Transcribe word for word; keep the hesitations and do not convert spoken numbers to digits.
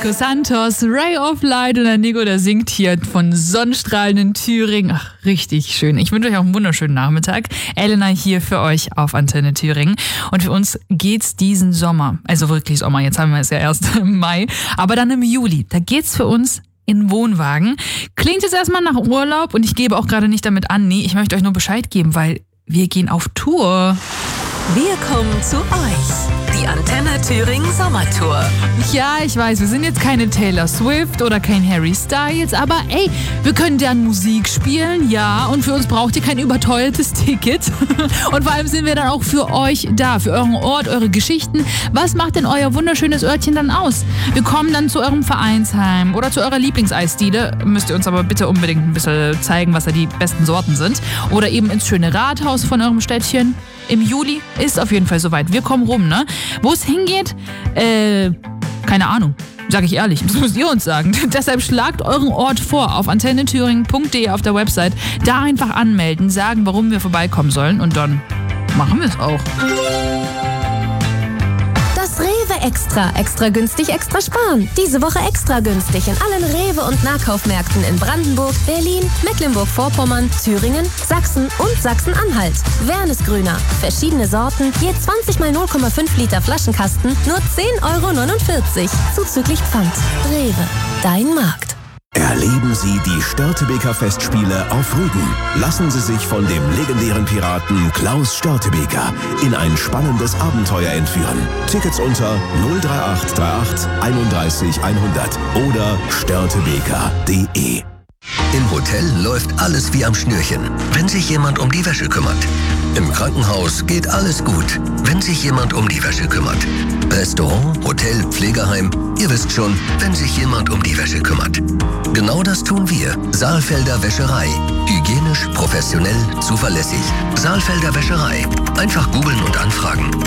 Nico Santos, Ray of Light, und der Nico, der singt hier von sonnenstrahlenden Thüringen. Ach, richtig schön. Ich wünsche euch auch einen wunderschönen Nachmittag. Elena hier für euch auf Antenne Thüringen. Und für uns geht's diesen Sommer, also wirklich Sommer, jetzt haben wir es ja erst im Mai, aber dann im Juli, da geht's für uns in Wohnwagen. Klingt jetzt erstmal nach Urlaub und ich gebe auch gerade nicht damit an, nee, ich möchte euch nur Bescheid geben, weil wir gehen auf Tour. Wir kommen zu euch. Die Antenne Thüringen Sommertour. Ja, ich weiß, wir sind jetzt keine Taylor Swift oder kein Harry Styles, aber ey, wir können deren Musik spielen, ja, und für uns braucht ihr kein überteuertes Ticket. Und vor allem sind wir dann auch für euch da, für euren Ort, eure Geschichten. Was macht denn euer wunderschönes Örtchen dann aus? Wir kommen dann zu eurem Vereinsheim oder zu eurer Lieblingseisdiele. Müsst ihr uns aber bitte unbedingt ein bisschen zeigen, was da die besten Sorten sind. Oder eben ins schöne Rathaus von eurem Städtchen. Im Juli ist auf jeden Fall soweit. Wir kommen rum, ne? Wo es hingeht? Äh, keine Ahnung. Sag ich ehrlich. Das müsst ihr uns sagen. Deshalb schlagt euren Ort vor auf antenne thüringen punkt de auf der Website. Da einfach anmelden, sagen, warum wir vorbeikommen sollen, und dann machen wir es auch. Das Rewe Extra. Extra günstig, extra sparen. Diese Woche extra günstig in allen Rewe- und Nahkaufmärkten in Brandenburg, Berlin, Mecklenburg-Vorpommern, Thüringen, Sachsen und Sachsen-Anhalt. Wernesgrüner. Verschiedene Sorten, je zwanzig mal null Komma fünf Liter Flaschenkasten, nur zehn Euro neunundvierzig. Zuzüglich Pfand. Rewe. Dein Markt. Erleben Sie die Störtebeker Festspiele auf Rügen. Lassen Sie sich von dem legendären Piraten Klaus Störtebeker in ein spannendes Abenteuer entführen. Tickets unter null drei acht drei acht einunddreißig hundert oder störtebeker punkt de. Im Hotel läuft alles wie am Schnürchen, wenn sich jemand um die Wäsche kümmert. Im Krankenhaus geht alles gut, wenn sich jemand um die Wäsche kümmert. Restaurant, Hotel, Pflegeheim, ihr wisst schon, wenn sich jemand um die Wäsche kümmert. Genau das tun wir. Saalfelder Wäscherei. Hygienisch, professionell, zuverlässig. Saalfelder Wäscherei. Einfach googeln und anfragen.